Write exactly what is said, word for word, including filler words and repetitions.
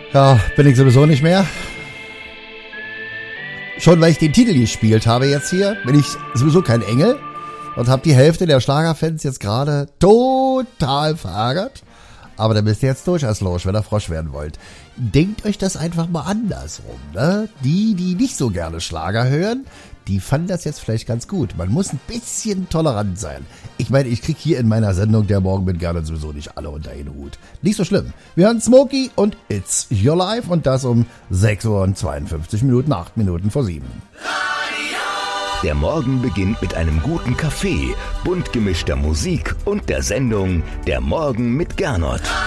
Ja, bin ich sowieso nicht mehr. Schon weil ich den Titel gespielt habe jetzt hier, bin ich sowieso kein Engel und habe die Hälfte der Schlagerfans jetzt gerade total verärgert. Aber da müsst ihr jetzt durch als Losch, wenn ihr Frosch werden wollt. Denkt euch das einfach mal andersrum, ne? Die, die nicht so gerne Schlager hören, die fanden das jetzt vielleicht ganz gut. Man muss ein bisschen tolerant sein. Ich meine, ich krieg hier in meiner Sendung der Morgen mit gerne sowieso nicht alle unter einen Hut. Nicht so schlimm. Wir hören Smokey und It's Your Life und das um sechs Uhr und zweiundfünfzig Minuten, acht Minuten vor sieben. Der Morgen beginnt mit einem guten Kaffee, bunt gemischter Musik und der Sendung Der Morgen mit Gernot.